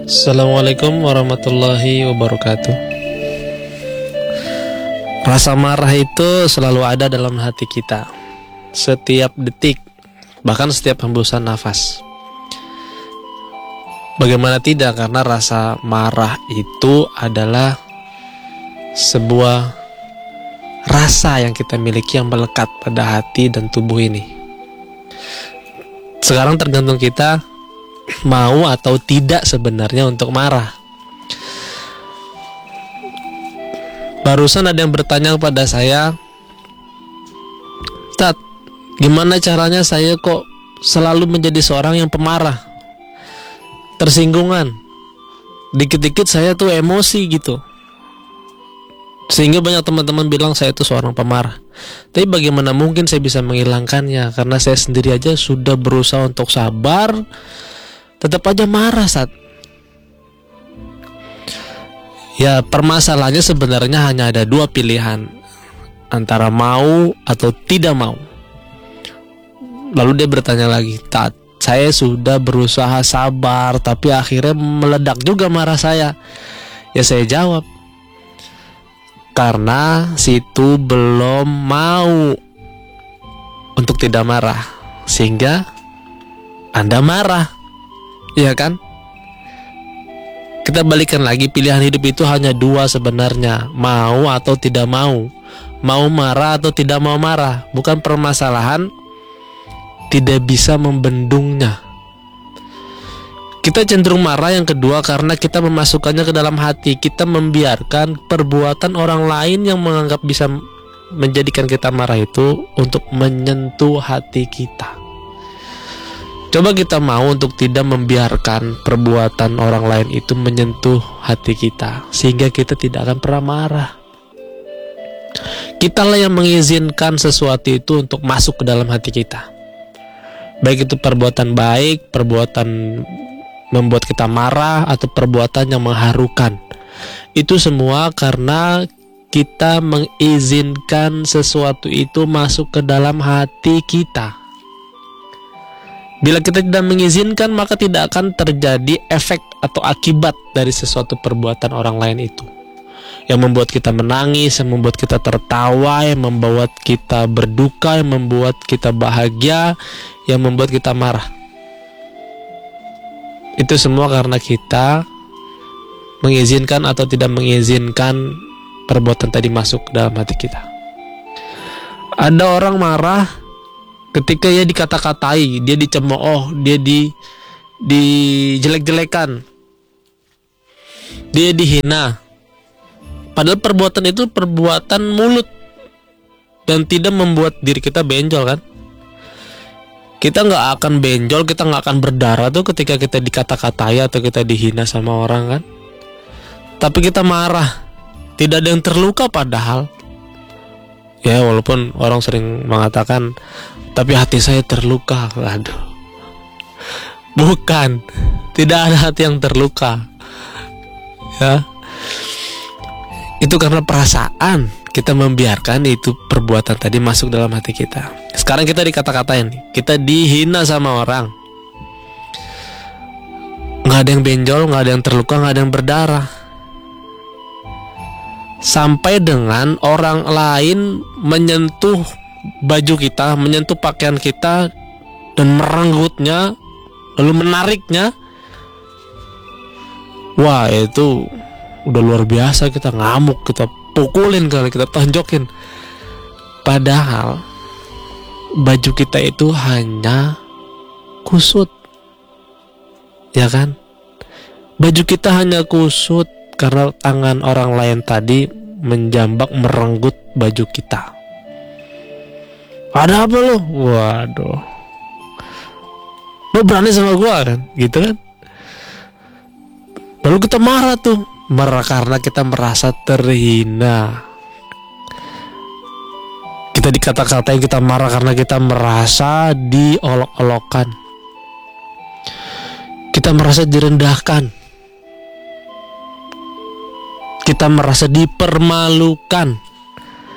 Assalamualaikum warahmatullahi wabarakatuh. Rasa marah itu selalu ada dalam hati kita, setiap detik, bahkan setiap hembusan nafas. Bagaimana tidak, karena rasa marah itu adalah sebuah rasa yang kita miliki yang melekat pada hati dan tubuh ini. Sekarang tergantung kita mau atau tidak sebenarnya untuk marah. Barusan ada yang bertanya kepada saya, "Tat, gimana caranya saya kok selalu menjadi seorang yang pemarah? Tersinggungan. Dikit-dikit saya tuh emosi gitu. Sehingga banyak teman-teman bilang saya tuh seorang pemarah. Tapi bagaimana mungkin saya bisa menghilangkannya? Karena saya sendiri aja sudah berusaha untuk sabar, tetap aja marah saat. Ya, permasalahannya sebenarnya hanya ada dua pilihan, antara mau atau tidak mau. Lalu dia bertanya lagi, "Tat, saya sudah berusaha sabar, tapi akhirnya meledak juga marah saya." Ya saya jawab, karena situ belum mau untuk tidak marah, sehingga Anda marah. Iya kan? Kita balikan lagi, pilihan hidup itu hanya dua sebenarnya, mau atau tidak mau. Mau marah atau tidak mau marah. Bukan permasalahan tidak bisa membendungnya. Kita cenderung marah yang kedua karena kita memasukkannya ke dalam hati. Kita membiarkan perbuatan orang lain yang menganggap bisa menjadikan kita marah itu untuk menyentuh hati kita. Coba kita mau untuk tidak membiarkan perbuatan orang lain itu menyentuh hati kita, sehingga kita tidak akan pernah marah. Kitalah yang mengizinkan sesuatu itu untuk masuk ke dalam hati kita. Baik itu perbuatan baik, perbuatan membuat kita marah, atau perbuatan yang mengharukan. Itu semua karena kita mengizinkan sesuatu itu masuk ke dalam hati kita. Bila kita tidak mengizinkan, maka tidak akan terjadi efek atau akibat dari sesuatu perbuatan orang lain itu, yang membuat kita menangis, yang membuat kita tertawa, yang membuat kita berduka, yang membuat kita bahagia, yang membuat kita marah. Itu semua karena kita mengizinkan atau tidak mengizinkan perbuatan tadi masuk ke dalam hati kita. Ada orang marah ketika dia dikata-katai, dia dicemooh, dia dijelek-jelekan, dia dihina. Padahal perbuatan itu perbuatan mulut dan tidak membuat diri kita benjol kan. Kita nggak akan benjol, kita nggak akan berdarah tuh ketika kita dikata-katai atau kita dihina sama orang kan. Tapi kita marah, tidak ada yang terluka padahal. Ya, walaupun orang sering mengatakan, tapi hati saya terluka. Aduh, bukan, tidak ada hati yang terluka. Ya, itu karena perasaan kita membiarkan itu perbuatan tadi masuk dalam hati kita. Sekarang kita dikata-katain, kita dihina sama orang. Nggak ada yang benjol, nggak ada yang terluka, nggak ada yang berdarah. Sampai dengan orang lain menyentuh baju kita, menyentuh pakaian kita dan merenggutnya, lalu menariknya. Wah, itu udah luar biasa, kita ngamuk, kita pukulin kali, kita tonjokin. Padahal baju kita itu hanya kusut, ya kan? Baju kita hanya kusut karena tangan orang lain tadi menjambak, merenggut baju kita. Ada apa lo? Waduh, lo berani sama gua kan? Gitu kan? Lalu kita marah tuh, marah karena kita merasa terhina. Kita dikata-katain, kita marah karena kita merasa diolok-olokkan. Kita merasa direndahkan. Kita merasa dipermalukan.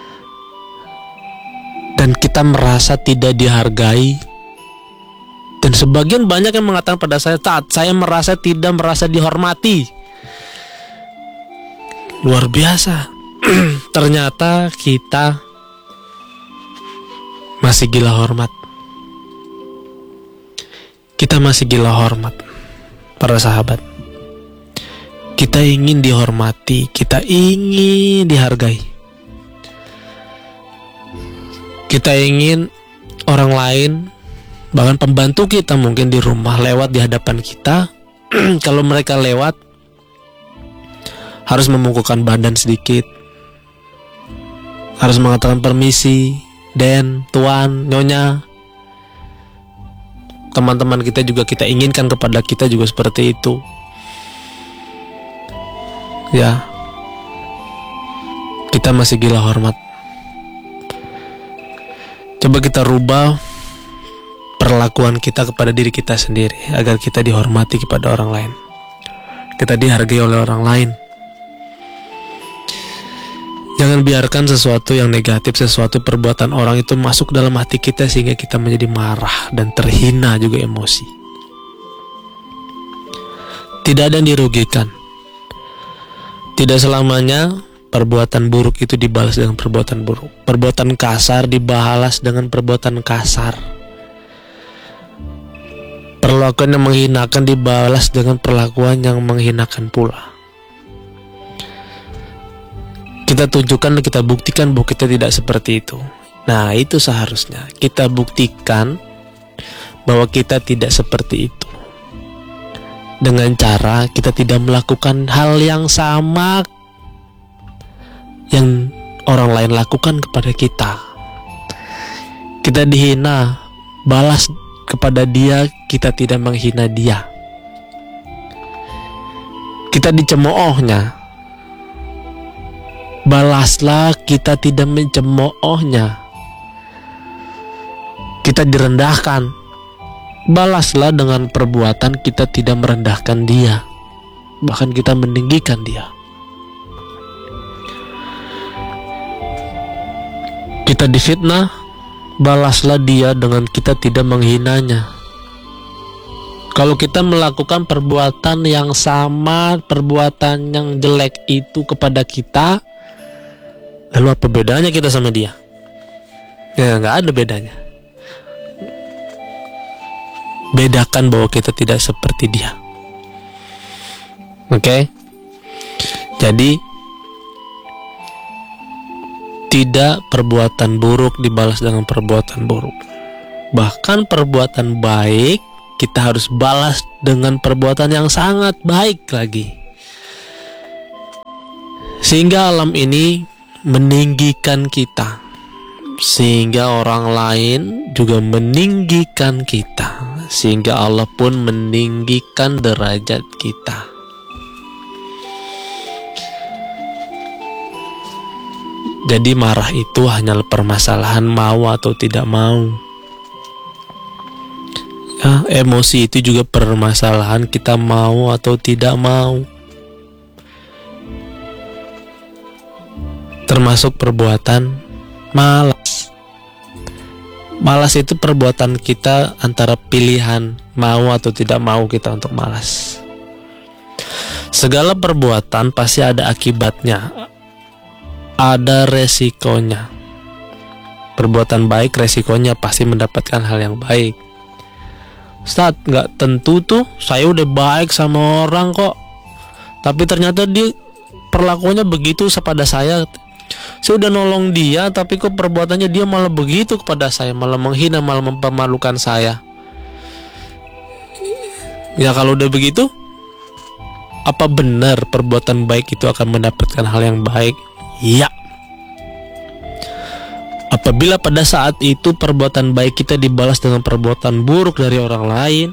Dan kita merasa tidak dihargai dan Dan sebagian banyak yang mengatakan pada saya, "Tat, saya tidak merasa dihormati." Luar biasa. Ternyata kita masih gila hormat. Kita masih gila hormat, para sahabat. Kita ingin dihormati, kita ingin dihargai. Kita ingin orang lain, bahkan pembantu kita mungkin di rumah lewat di hadapan kita, kalau mereka lewat harus memungkukkan badan sedikit, harus mengatakan permisi, Den, Tuan, Nyonya. Teman-teman kita juga kita inginkan kepada kita juga seperti itu. Ya, kita masih gila hormat. Coba kita rubah perlakuan kita kepada diri kita sendiri agar kita dihormati kepada orang lain, kita dihargai oleh orang lain. Jangan biarkan sesuatu yang negatif, sesuatu perbuatan orang itu masuk dalam hati kita sehingga kita menjadi marah dan terhina juga emosi. Tidak ada yang dirugikan. Tidak selamanya perbuatan buruk itu dibalas dengan perbuatan buruk. Perbuatan kasar dibalas dengan perbuatan kasar. Perlakuan yang menghinakan dibalas dengan perlakuan yang menghinakan pula. Kita tunjukkan dan kita buktikan bahwa kita tidak seperti itu. Nah, itu seharusnya kita buktikan bahwa kita tidak seperti itu dengan cara kita tidak melakukan hal yang sama yang orang lain lakukan kepada kita. Kita dihina, balas kepada dia, kita tidak menghina dia. Kita dicemoohnya, balaslah, kita tidak mencemoohnya. Kita direndahkan, balaslah dengan perbuatan kita tidak merendahkan dia, bahkan kita meninggikan dia. Kita difitnah, balaslah dia dengan kita tidak menghinanya. Kalau kita melakukan perbuatan yang sama, perbuatan yang jelek itu kepada kita, lalu apa bedanya kita sama dia? Ya, nggak ada bedanya. Bedakan bahwa kita tidak seperti dia. Oke? Jadi tidak perbuatan buruk dibalas dengan perbuatan buruk. Bahkan perbuatan baik kita harus balas dengan perbuatan yang sangat baik lagi. Sehingga alam ini meninggikan kita, sehingga orang lain juga meninggikan kita, sehingga Allah pun meninggikan derajat kita. Jadi marah itu hanyalah permasalahan mau atau tidak mau. Ya, emosi itu juga permasalahan kita mau atau tidak mau. Termasuk perbuatan malas. Malas itu perbuatan kita antara pilihan mau atau tidak mau kita untuk malas. Segala perbuatan pasti ada akibatnya, ada resikonya. Perbuatan baik resikonya pasti mendapatkan hal yang baik. Ustaz, gak tentu tuh, saya udah baik sama orang kok, tapi ternyata dia perlakuannya begitu kepada saya. Saya udah nolong dia, tapi kok perbuatannya dia malah begitu kepada saya, malah menghina, malah mempermalukan saya. Ya kalau udah begitu, apa benar perbuatan baik itu akan mendapatkan hal yang baik? Ya. Apabila pada saat itu perbuatan baik kita dibalas dengan perbuatan buruk dari orang lain,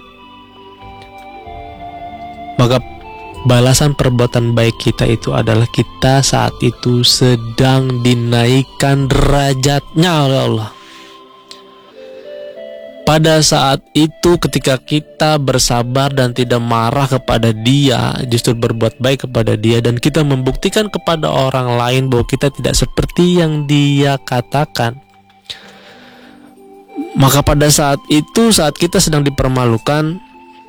maka balasan perbuatan baik kita itu adalah kita saat itu sedang dinaikkan derajatnya oleh Allah. Pada saat itu ketika kita bersabar dan tidak marah kepada dia, justru berbuat baik kepada dia, dan kita membuktikan kepada orang lain bahwa kita tidak seperti yang dia katakan, Maka pada saat itu, saat kita sedang dipermalukan,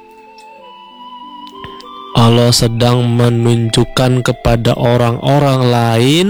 Allah sedang menunjukkan kepada orang-orang lain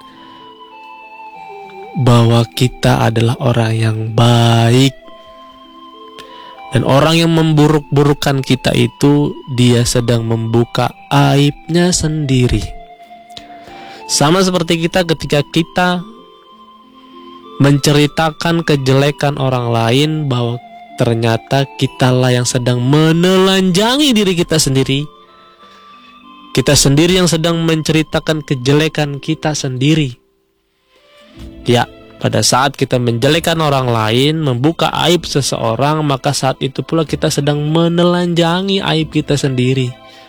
bahwa kita adalah orang yang baik. Dan orang yang memburuk-burukkan kita itu, dia sedang membuka aibnya sendiri. Sama seperti kita ketika kita menceritakan kejelekan orang lain, bahwa ternyata kitalah yang sedang menelanjangi diri kita sendiri. Kita sendiri yang sedang menceritakan kejelekan kita sendiri. Ya, pada saat kita menjelekan orang lain, membuka aib seseorang, maka saat itu pula kita sedang menelanjangi aib kita sendiri.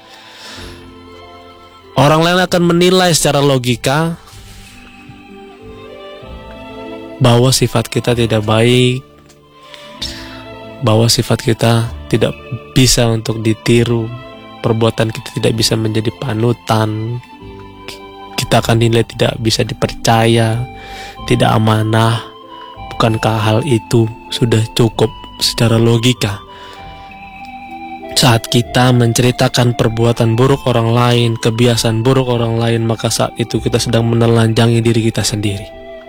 Orang lain akan menilai secara logika bahwa sifat kita tidak baik, bahwa sifat kita tidak bisa untuk ditiru, perbuatan kita tidak bisa menjadi panutan, kita akan dinilai tidak bisa dipercaya, tidak amanah. Bukankah hal itu sudah cukup secara logika? Saat kita menceritakan perbuatan buruk orang lain, kebiasaan buruk orang lain, maka saat itu kita sedang menelanjangi diri kita sendiri.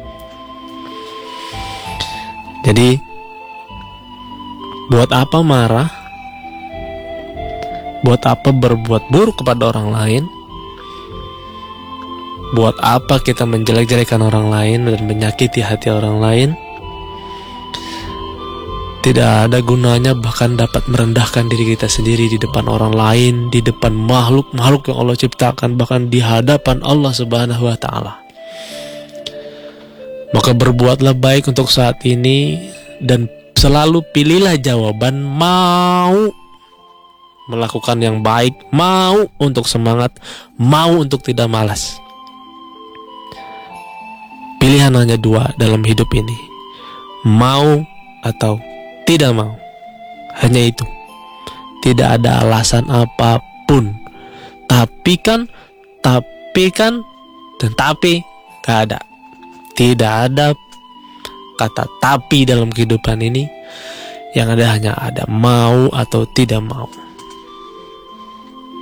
Jadi, buat apa marah? Buat apa berbuat buruk kepada orang lain? Buat apa kita menjelek-jelekan orang lain dan menyakiti hati orang lain? Tidak ada gunanya, bahkan dapat merendahkan diri kita sendiri di depan orang lain, di depan makhluk-makhluk yang Allah ciptakan, bahkan di hadapan Allah Subhanahu wa Ta'ala. Maka berbuatlah baik untuk saat ini, dan selalu pilihlah jawaban mau melakukan yang baik, mau untuk semangat, mau untuk tidak malas. Pilihan hanya dua dalam hidup ini, mau atau tidak mau. Hanya itu. Tidak ada alasan apapun. Tapi kan, dan tapi gak ada. Tidak ada kata tapi dalam kehidupan ini. Yang ada hanya ada mau atau tidak mau.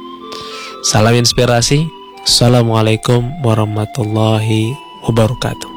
Salam inspirasi. Assalamualaikum warahmatullahi wabarakatuh.